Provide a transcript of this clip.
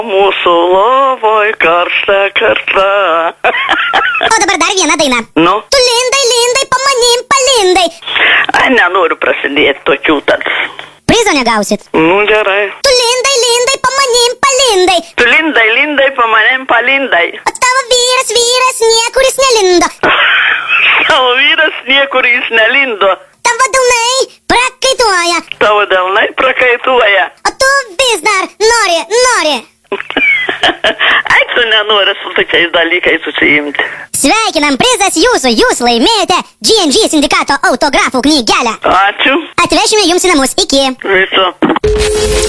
Mūsų lovoj karšta karšta. O dabar dar viena daina. Nu? Tu lindai, lindai, po manim palindai. Ai, nenoriu prasidėti tokių tad. Prizo negausit. Nu, gerai. Tu lindai, lindai, po manim palindai. Tu lindai, lindai, po manim palindai. O tavo vyras, niekur jis nelindo. Savo vyras niekur jis nelindo. Tavo delnai prakaituoja. Tavo delnai prakaituoja. O tu vis dar nori. Ai, tu nenori su tokiais dalykais susiimti. Sveikinam, prizas jūsų, jūs laimėjote G&G sindikato autografų knygelę. Ačiū. Atvešime jums į namus, iki. Viso.